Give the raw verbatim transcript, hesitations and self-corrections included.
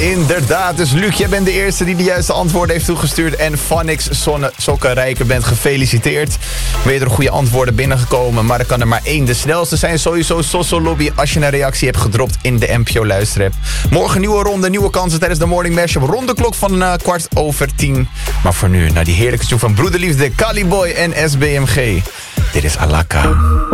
inderdaad. Dus Luc, jij bent de eerste die de juiste antwoorden heeft toegestuurd. En Phonix Sonne Sokkenrijker bent gefeliciteerd. Ben je er goede antwoorden binnengekomen, maar er kan er maar één. De snelste zijn sowieso Soso Lobby als je een reactie hebt gedropt in de N P O Luisterapp. Morgen nieuwe ronde, nieuwe kansen tijdens de Morning Mashup. Rond de klok van uh, kwart over tien. Maar voor nu, naar die heerlijke tune van Broederliefde, Caliboy en S B M G. Dit is Alaka.